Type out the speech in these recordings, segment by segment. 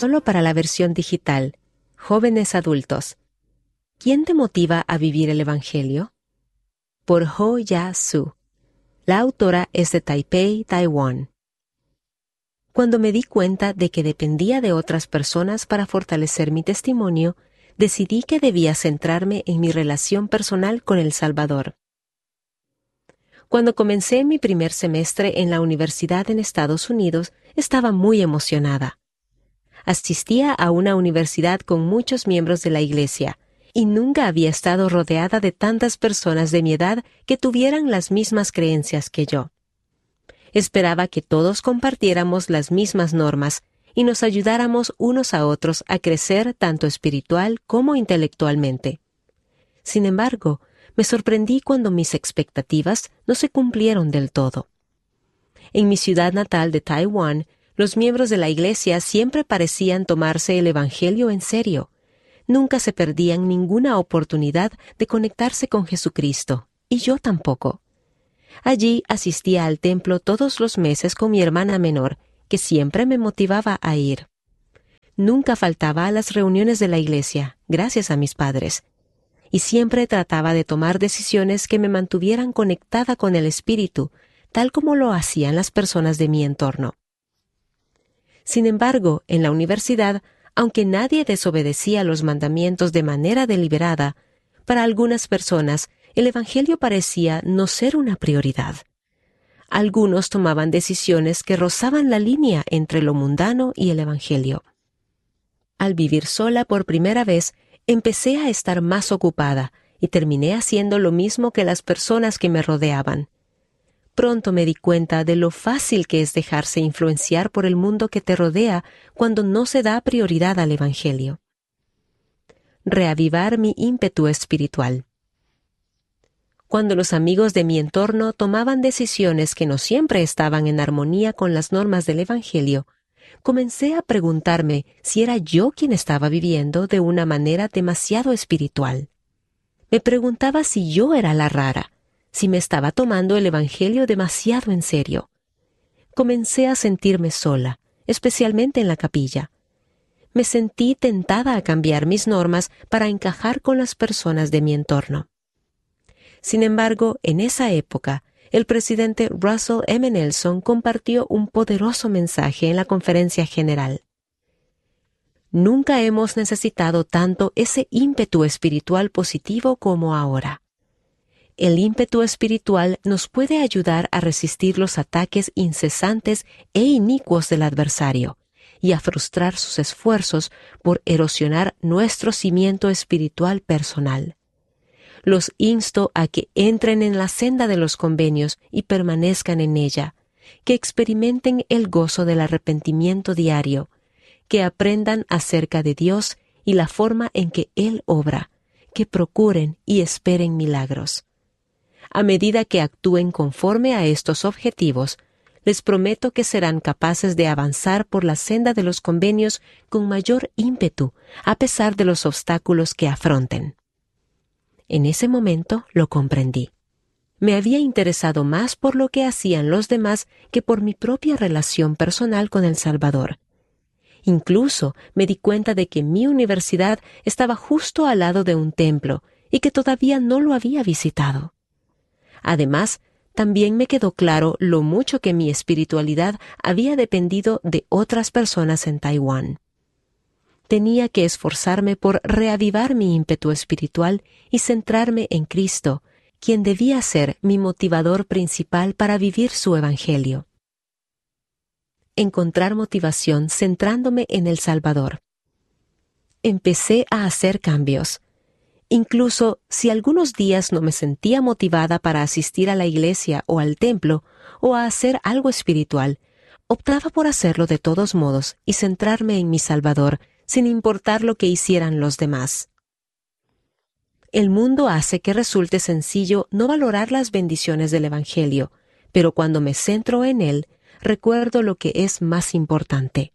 solo para la versión digital. Jóvenes adultos. ¿Quién te motiva a vivir el Evangelio? Por Ho-Ya Su. La autora es de Taipei, Taiwán. Cuando me di cuenta de que dependía de otras personas para fortalecer mi testimonio, decidí que debía centrarme en mi relación personal con el Salvador. Cuando comencé mi primer semestre en la universidad en Estados Unidos, estaba muy emocionada. Asistía a una universidad con muchos miembros de la iglesia, y nunca había estado rodeada de tantas personas de mi edad que tuvieran las mismas creencias que yo. Esperaba que todos compartiéramos las mismas normas y nos ayudáramos unos a otros a crecer tanto espiritual como intelectualmente. Sin embargo, me sorprendí cuando mis expectativas no se cumplieron del todo. En mi ciudad natal de Taiwán, los miembros de la iglesia siempre parecían tomarse el Evangelio en serio. Nunca se perdían ninguna oportunidad de conectarse con Jesucristo, y yo tampoco. Allí asistía al templo todos los meses con mi hermana menor, que siempre me motivaba a ir. Nunca faltaba a las reuniones de la iglesia, gracias a mis padres, y siempre trataba de tomar decisiones que me mantuvieran conectada con el Espíritu, tal como lo hacían las personas de mi entorno. Sin embargo, en la universidad, aunque nadie desobedecía los mandamientos de manera deliberada, para algunas personas el Evangelio parecía no ser una prioridad. Algunos tomaban decisiones que rozaban la línea entre lo mundano y el Evangelio. Al vivir sola por primera vez, empecé a estar más ocupada y terminé haciendo lo mismo que las personas que me rodeaban. Pronto me di cuenta de lo fácil que es dejarse influenciar por el mundo que te rodea cuando no se da prioridad al Evangelio. Reavivar mi ímpetu espiritual. Cuando los amigos de mi entorno tomaban decisiones que no siempre estaban en armonía con las normas del Evangelio, comencé a preguntarme si era yo quien estaba viviendo de una manera demasiado espiritual. Me preguntaba si yo era la rara, si me estaba tomando el Evangelio demasiado en serio. Comencé a sentirme sola, especialmente en la capilla. Me sentí tentada a cambiar mis normas para encajar con las personas de mi entorno. Sin embargo, en esa época, el presidente Russell M. Nelson compartió un poderoso mensaje en la conferencia general. Nunca hemos necesitado tanto ese ímpetu espiritual positivo como ahora. El ímpetu espiritual nos puede ayudar a resistir los ataques incesantes e inicuos del adversario y a frustrar sus esfuerzos por erosionar nuestro cimiento espiritual personal. Los insto a que entren en la senda de los convenios y permanezcan en ella, que experimenten el gozo del arrepentimiento diario, que aprendan acerca de Dios y la forma en que Él obra, que procuren y esperen milagros. A medida que actúen conforme a estos objetivos, les prometo que serán capaces de avanzar por la senda de los convenios con mayor ímpetu, a pesar de los obstáculos que afronten. En ese momento lo comprendí. Me había interesado más por lo que hacían los demás que por mi propia relación personal con el Salvador. Incluso me di cuenta de que mi universidad estaba justo al lado de un templo y que todavía no lo había visitado. Además, también me quedó claro lo mucho que mi espiritualidad había dependido de otras personas en Taiwán. Tenía que esforzarme por reavivar mi ímpetu espiritual y centrarme en Cristo, quien debía ser mi motivador principal para vivir su Evangelio. Encontrar motivación centrándome en el Salvador. Empecé a hacer cambios. Incluso si algunos días no me sentía motivada para asistir a la iglesia o al templo o a hacer algo espiritual, optaba por hacerlo de todos modos y centrarme en mi Salvador, sin importar lo que hicieran los demás. El mundo hace que resulte sencillo no valorar las bendiciones del Evangelio, pero cuando me centro en él, recuerdo lo que es más importante.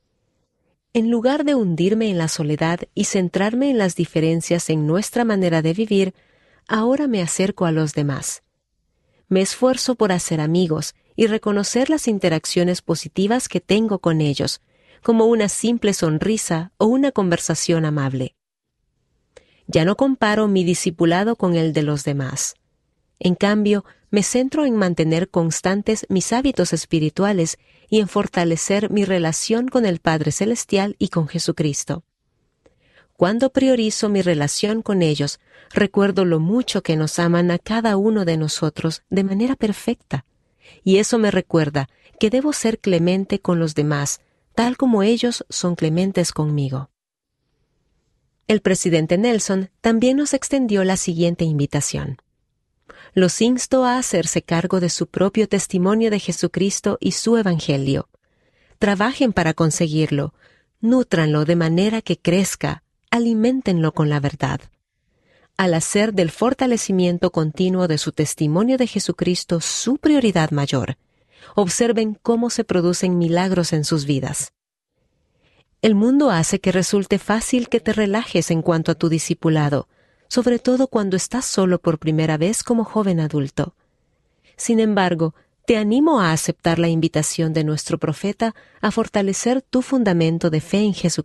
En lugar de hundirme en la soledad y centrarme en las diferencias en nuestra manera de vivir, ahora me acerco a los demás. Me esfuerzo por hacer amigos y reconocer las interacciones positivas que tengo con ellos, como una simple sonrisa o una conversación amable. Ya no comparo mi discipulado con el de los demás. En cambio, me centro en mantener constantes mis hábitos espirituales y en fortalecer mi relación con el Padre Celestial y con Jesucristo. Cuando priorizo mi relación con ellos, recuerdo lo mucho que nos aman a cada uno de nosotros de manera perfecta, y eso me recuerda que debo ser clemente con los demás, tal como ellos son clementes conmigo. El presidente Nelson también nos extendió la siguiente invitación. Los insto a hacerse cargo de su propio testimonio de Jesucristo y su Evangelio. Trabajen para conseguirlo, nútranlo de manera que crezca, aliméntenlo con la verdad. Al hacer del fortalecimiento continuo de su testimonio de Jesucristo su prioridad mayor, observen cómo se producen milagros en sus vidas. El mundo hace que resulte fácil que te relajes en cuanto a tu discipulado, sobre todo cuando estás solo por primera vez como joven adulto. Sin embargo, te animo a aceptar la invitación de nuestro profeta a fortalecer tu fundamento de fe en Jesucristo.